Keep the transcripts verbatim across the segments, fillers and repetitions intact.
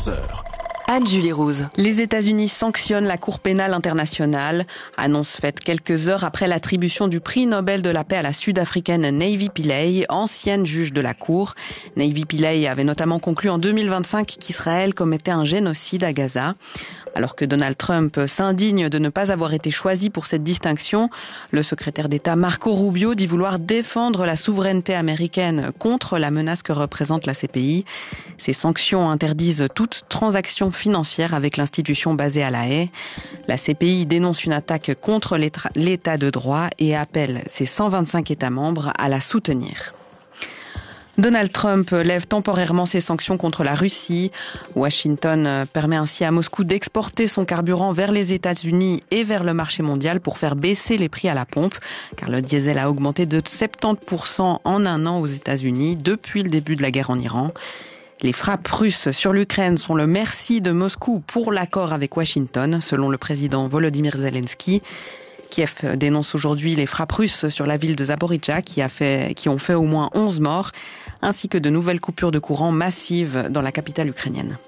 quatorze heures. Anne-Julie Rouse. Les États-Unis sanctionnent la Cour pénale internationale. Annonce faite quelques heures après l'attribution du prix Nobel de la paix à la Sud-Africaine Navy Pillay, ancienne juge de la Cour. Navy Pillay avait notamment conclu en deux mille vingt-cinq qu'Israël commettait un génocide à Gaza. Alors que Donald Trump s'indigne de ne pas avoir été choisi pour cette distinction, le secrétaire d'État Marco Rubio dit vouloir défendre la souveraineté américaine contre la menace que représente la C P I. Ces sanctions interdisent toute transaction financière avec l'institution basée à La Haye. La C P I dénonce une attaque contre l'état de droit et appelle ses cent vingt-cinq États membres à la soutenir. Donald Trump lève temporairement ses sanctions contre la Russie. Washington permet ainsi à Moscou d'exporter son carburant vers les États-Unis et vers le marché mondial pour faire baisser les prix à la pompe, car le diesel a augmenté de soixante-dix pour cent en un an aux États-Unis depuis le début de la guerre en Iran. Les frappes russes sur l'Ukraine sont le merci de Moscou pour l'accord avec Washington, selon le président Volodymyr Zelensky. Kiev dénonce aujourd'hui les frappes russes sur la ville de Zaporijjia qui, a fait, qui ont fait au moins onze morts, ainsi que de nouvelles coupures de courant massives dans la capitale ukrainienne.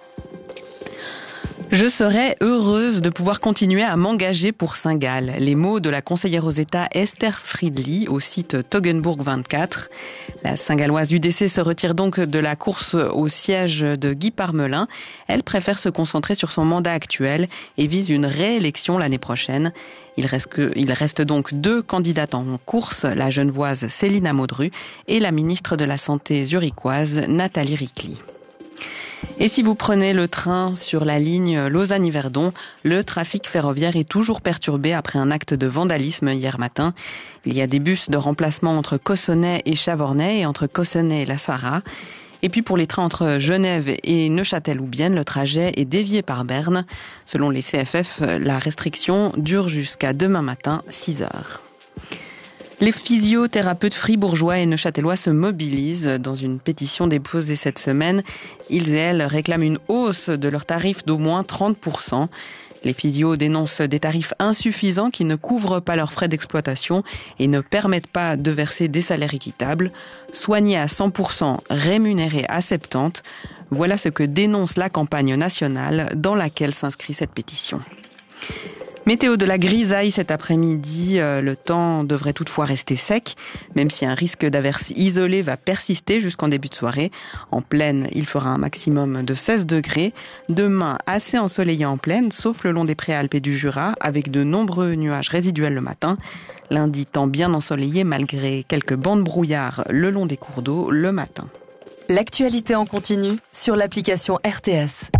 Je serais heureuse de pouvoir continuer à m'engager pour Saint-Gall. Les mots de la conseillère aux États Esther Friedli au site Toggenburg vingt-quatre. La Saint-Galloise U D C se retire donc de la course au siège de Guy Parmelin. Elle préfère se concentrer sur son mandat actuel et vise une réélection l'année prochaine. Il reste, que, il reste donc deux candidates en course, la genevoise Célina Modru et la ministre de la Santé zurichoise Nathalie Ricli. Et si vous prenez le train sur la ligne Lausanne-Yverdon, le trafic ferroviaire est toujours perturbé après un acte de vandalisme hier matin. Il y a des bus de remplacement entre Cossonay et Chavornay et entre Cossonay et La Sarraz. Et puis pour les trains entre Genève et Neuchâtel-Oubienne, le trajet est dévié par Berne. Selon les C F F, la restriction dure jusqu'à demain matin, six heures. Les physiothérapeutes fribourgeois et neuchâtelois se mobilisent dans une pétition déposée cette semaine. Ils et elles réclament une hausse de leurs tarifs d'au moins trente pour cent. Les physios dénoncent des tarifs insuffisants qui ne couvrent pas leurs frais d'exploitation et ne permettent pas de verser des salaires équitables. Soignés à cent pour cent, rémunérés à soixante-dix pour cent, voilà ce que dénonce la campagne nationale dans laquelle s'inscrit cette pétition. Météo de la grisaille cet après-midi, le temps devrait toutefois rester sec, même si un risque d'averse isolée va persister jusqu'en début de soirée. En plaine, il fera un maximum de seize degrés. Demain, assez ensoleillé en plaine, sauf le long des Préalpes et du Jura, avec de nombreux nuages résiduels le matin. Lundi, temps bien ensoleillé malgré quelques bancs de brouillard le long des cours d'eau le matin. L'actualité en continu sur l'application R T S.